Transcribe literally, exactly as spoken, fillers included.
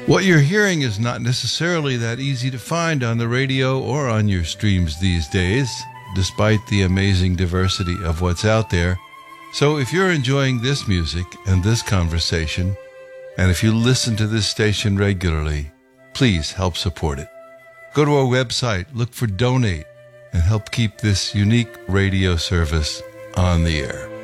What you're hearing is not necessarily that easy to find on the radio or on your streams these days, despite the amazing diversity of what's out there. So if you're enjoying this music and this conversation, and if you listen to this station regularly, please help support it. Go to our website, look for Donate, and help keep this unique radio service on the air.